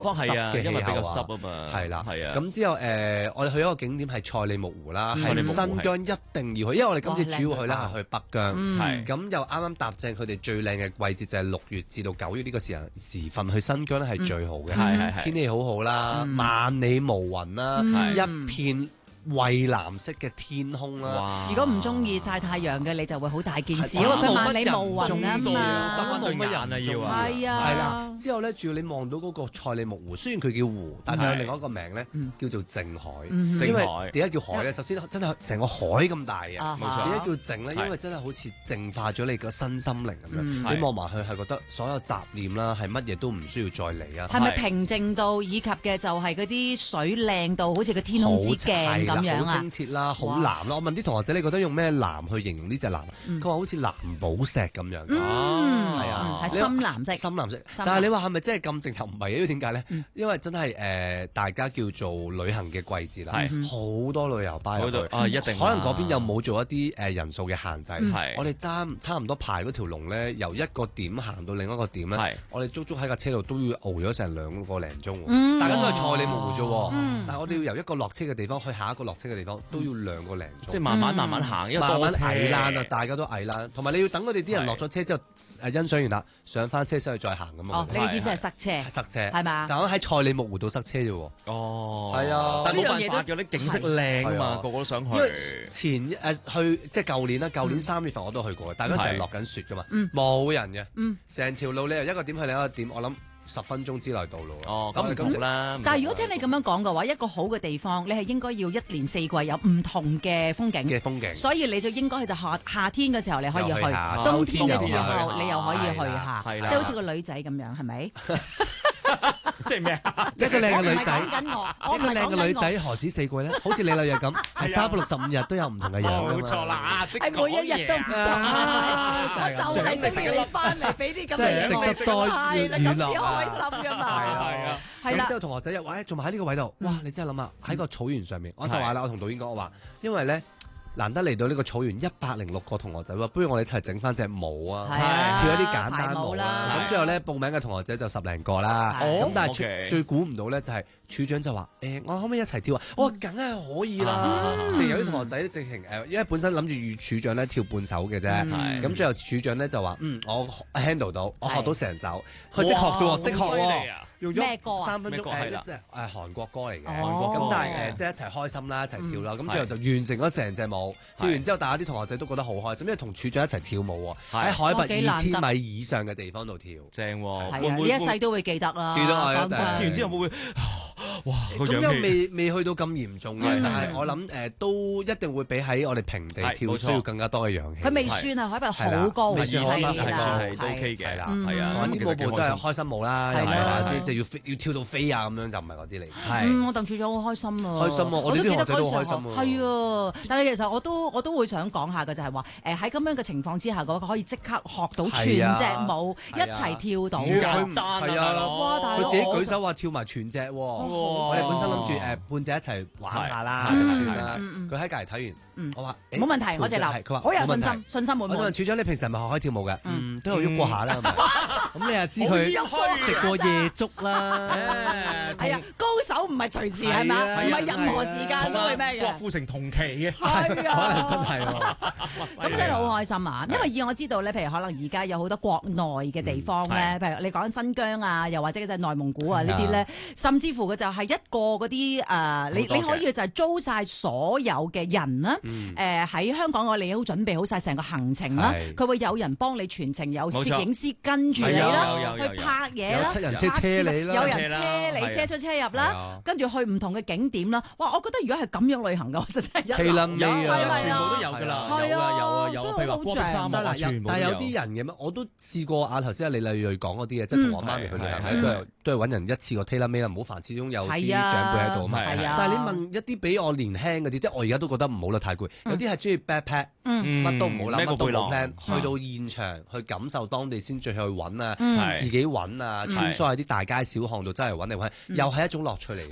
係啊，因為比較濕濕啊嘛。 係啦， 係啊。 咁之後我哋去一個景點係賽里木湖啦，係新疆一定要去，因為我哋今次主要去咧係去北疆，咁又啱啱搭正佢哋最靚嘅季節就係6月至到9月呢個時分去新疆咧係最好嘅，天氣好好啦，萬里無雲啦，一片蔚藍色嘅天空啦。 如果唔中意曬太陽嘅，你就會好大件事，因為佢萬里無雲啊嘛， 得翻對眼啊要啊。 係啊， 係啦。之後咧，仲要你望到嗰個賽里木湖，雖然佢叫湖，但係有另外一個名咧，叫做靜海。因為點解叫海咧？首先真係成個海咁大嘅， 冇錯。 點解叫靜咧？因為真係好似淨化咗你個身心靈咁樣。你望埋去係覺得所有雜念啦，係乜嘢都唔需要再理啊。 係咪平靜到以及嘅就係嗰啲水靚到好似個天空之鏡咁樣啊？ 好清澈啦，好藍啦。我問啲同學仔，你覺得用咩藍去形容呢隻藍？佢話好似藍寶石咁樣。係啊， 係深藍色。 深藍色。但係你話係咪真係咁靜頭？唔係，因為點解咧？因為真係大家叫做旅行嘅季節啦，好多旅遊巴入去。 一定。 可能嗰邊又冇做一啲人數嘅限制。我哋差唔多排嗰條龍咧，由一個點行到另一個點咧，我哋足足喺架車度都要熬咗成2個零鐘。大家都係賽里木湖啫，但係我哋要由一個落車嘅地方去下一個落車嘅地方，都要2個零鐘。 即係慢慢行，因為慢慢多車矮爛啊，大家都矮爛。同埋你要等佢哋啲人落咗車之後，欣賞完啦，上翻車先去再行咁啊。 你嘅意思係塞車？ 塞車係嘛？ 就喺賽里木湖度塞車啫喎。 哦， 係啊， 但係冇辦法嘅，啲景色靚啊嘛，個個都想去。 因為去即係舊年啦，舊年3月份我都去過嘅，大家成日落緊雪噶嘛，冇人嘅，成條路你由一個點去另一個點，我諗10分鐘之內到路。 哦，咁唔同啦。 但係如果聽你咁樣講嘅話，一個好嘅地方，你係應該要1年4季有唔同嘅風景。所以你就應該係就夏天嘅時候你可以去，冬天嘅時候你又可以去下，即係好似個女仔咁樣，係咪？ 即係咩啊？ 一個靚嘅女仔， 一個靚嘅女仔何止4季咧？好似你女日咁，係365日都有唔同嘅樣。 冇錯啦， 係每一日都唔同啊！我就係正要你翻嚟俾啲咁嘅嘢食得多，係啦，咁先開心噶嘛。係啊，係啦。之後同學仔又話：仲埋喺呢個位度，哇！你真係諗下喺個草原上面，我就話啦，我同導演講，我話因為咧。難得嚟到呢個草原106個同學仔喎，不如我哋一齊整翻隻舞啊，跳一啲簡單舞啦。咁最後咧報名嘅同學仔就10零個啦。咁但係最估唔到咧就係處長就話：我可唔可以一齊跳啊？我話梗係可以啦。即係有啲同學仔直情因為本身諗住與處長咧跳半首嘅啫。咁最後處長咧就話：我 handle 到，我學到成首。佢即學啫喎，即學喎。用咗3分鐘即係韓國歌嚟嘅。咁但係即係一齊開心啦，一齊跳啦。咁最後就完成咗成隻舞。跳完之後，大家啲同學仔都覺得好開心，因為同處長一齊跳舞喎，喺海拔2000米以上嘅地方度跳， 正喎。 係啊，你一世都會記得啦。 記得係。 跳完之後會唔會？哇！ 咁又未去到咁嚴重嘅，但係我諗都一定會比喺我哋平地跳需要更加多嘅氧氣。 佢未算啊，海拔好高， 未算係都 OK 嘅，係啦，係啊。 啲舞步都係開心舞啦，係嘛？即係要跳到飛啊咁樣，就唔係嗰啲嚟。 係，我鄧處長好開心啊！ 開心啊！我哋啲學仔都開心啊！ 係啊，但係其實我都會想講下嘅就係話喺咁樣嘅情況之下嘅話，可以即刻學到全隻舞一齊跳到。 簡單係啊！佢自己舉手話跳埋全隻喎。我哋本身諗住半隻一齊玩下啦，就算啦。佢喺隔離睇完，我話冇問題，我隻樓。佢話好有信心，信心滿滿。 我問處長：你平時係咪學開跳舞嘅？都有喐過下啦。咁你又知佢食過夜粥啦？ 係啊，高手唔係隨時係嘛，唔係任何時間都係咩嘅。 郭富城同期嘅， 係啊， 可能真係喎。 咁真係好開心啊！因為以我知道咧，譬如可能而家有好多國內嘅地方咧，譬如你講新疆啊，又或者就係內蒙古啊呢啲咧，甚至乎嘅就係一個嗰啲你可以就係租晒所有嘅人啦，喺香港你都準備好晒成個行程啦，佢會有人幫你全程，有攝影師跟住你啦，去拍嘢啦， 有7人車車你啦， 有人車你車出車入啦，跟住去唔同嘅景點啦。哇！我覺得如果係咁樣旅行嘅話，就真係全部都有㗎啦，有譬如話戈壁沙漠啊，全部都有。但係有啲人嘅咩？我都試過頭先李麗蕊講嗰啲嘅，即係同我媽咪去旅行咧，都係揾人一次過 tailor made 啦，唔好煩，始終有啲長輩喺度啊嘛。但係你問一啲比我年輕嗰啲，即係我而家都覺得唔好啦，太攰。有啲係中意 backpack，乜都唔好諗，乜都冇 plan，去到現場去感受當地先，再去揾啊，自己揾啊，穿梭喺啲大街小巷度真係揾嚟揾，又係一種樂趣嚟嘅。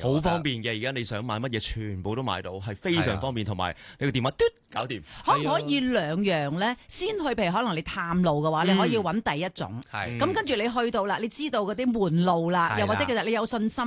好方便嘅，而家你想買乜嘢，全部都買到，係非常方便，同埋你個電話嘟搞掂。 可唔可以兩樣咧？先去，譬如可能你探路嘅話，你可以揾第一種，咁跟住你去到啦，你知道嗰啲門路啦，又或者其實你有信心